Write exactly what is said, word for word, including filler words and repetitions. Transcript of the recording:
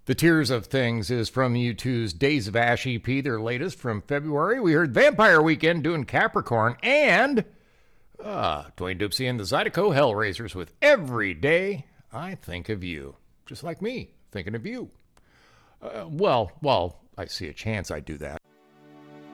The Tears of Things is from U two's Days of Ash E P, their latest from February. We heard Vampire Weekend doing Capricorn, and uh, Dwayne Dupsy and the Zydeco Hellraisers with Every Day I Think of You. Just like me, thinking of you. Uh, well, well, I see a chance I do that.